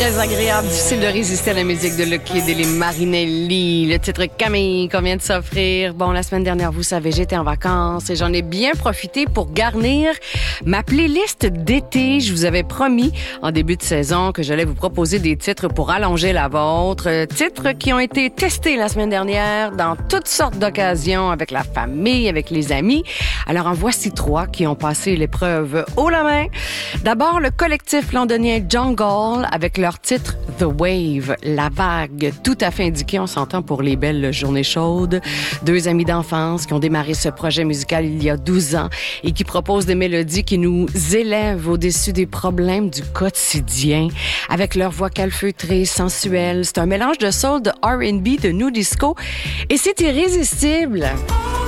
Très agréable, difficile de résister à la musique de Lucky et les Marinelli. Le titre Camille qu'on vient de s'offrir. Bon, la semaine dernière, vous savez, j'étais en vacances et j'en ai bien profité pour garnir ma playlist d'été. Je vous avais promis en début de saison que j'allais vous proposer des titres pour allonger la vôtre. Titres qui ont été testés la semaine dernière dans toutes sortes d'occasions avec la famille, avec les amis. Alors en voici 3 qui ont passé l'épreuve haut la main. D'abord, le collectif londonien Jungle avec leur titre The Wave, la vague, tout à fait indiqué, on s'entend pour les belles journées chaudes. 2 amis d'enfance qui ont démarré ce projet musical il y a 12 ans et qui proposent des mélodies qui nous élèvent au-dessus des problèmes du quotidien avec leur voix calfeutrée, sensuelle. C'est un mélange de soul, de R&B, de new disco et c'est irrésistible.